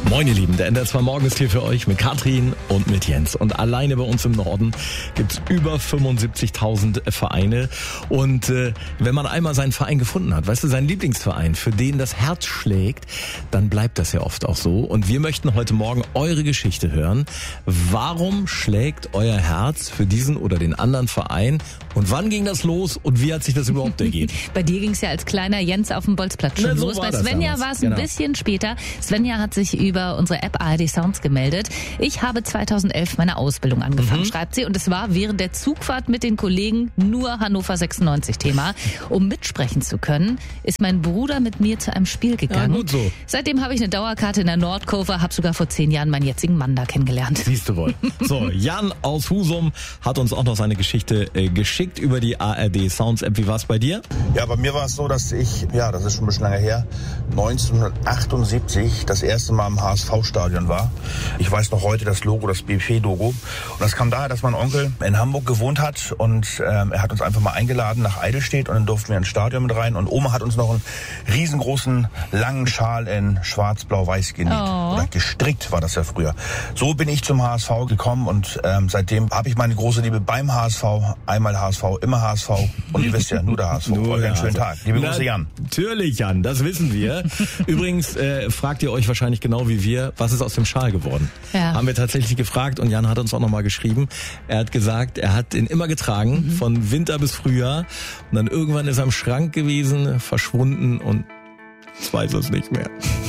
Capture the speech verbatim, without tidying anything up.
Moin ihr Lieben, der N D R zwei Morgen ist hier für euch mit Katrin und mit Jens. Und alleine bei uns im Norden gibt's über fünfundsiebzigtausend Vereine. Und äh, wenn man einmal seinen Verein gefunden hat, weißt du, seinen Lieblingsverein, für den das Herz schlägt, dann bleibt das ja oft auch so. Und wir möchten heute Morgen eure Geschichte hören. Warum schlägt euer Herz für diesen oder den anderen Verein? Und wann ging das los und wie hat sich das überhaupt ergeben? Bei dir ging's ja als kleiner Jens auf dem Bolzplatz schon Na, so los. war Bei das Svenja damals. war es ein Genau. bisschen später. Svenja hat sich über unsere App A R D Sounds gemeldet. Ich habe zweitausendelf meine Ausbildung angefangen, Mhm. schreibt sie. Und es war während der Zugfahrt mit den Kollegen nur Hannover sechsundneunzig Thema. Um mitsprechen zu können, ist mein Bruder mit mir zu einem Spiel gegangen. Ja, gut so. Seitdem habe ich eine Dauerkarte in der Nordkurve, habe sogar vor zehn Jahren meinen jetzigen Mann da kennengelernt. Siehst du wohl. So, Jan aus Husum hat uns auch noch seine Geschichte äh, geschickt über die A R D Sounds App. Wie war's bei dir? Ja, bei mir war es so, dass ich, ja, das ist schon ein bisschen lange her, neunzehnhundertachtundsiebzig das erste Mal im H S V-Stadion war. Ich weiß noch heute das Logo, das B P-Logo. Und das kam daher, dass mein Onkel in Hamburg gewohnt hat und ähm, er hat uns einfach mal eingeladen nach Eidelstedt und dann durften wir ins Stadion mit rein und Oma hat uns noch einen riesengroßen, langen Schal in schwarz-blau-weiß genäht. Oh. Oder gestrickt war das ja früher. So bin ich zum H S V gekommen und ähm, seitdem habe ich meine große Liebe beim H S V. Einmal H S V, immer H S V. Und ihr wisst ja, nur der H S V. Nur Euch der einen schönen H S V. Tag. Liebe Grüße, Jan. Natürlich, Jan, das wissen wir. Übrigens äh, fragt ihr euch wahrscheinlich genau wie wir, was ist aus dem Schal geworden? Ja. Haben wir tatsächlich gefragt und Jan hat uns auch nochmal geschrieben. Er hat gesagt, er hat ihn immer getragen, Mhm. von Winter bis Frühjahr. Und dann irgendwann ist er im Schrank gewesen, verschwunden und jetzt weiß er es nicht mehr.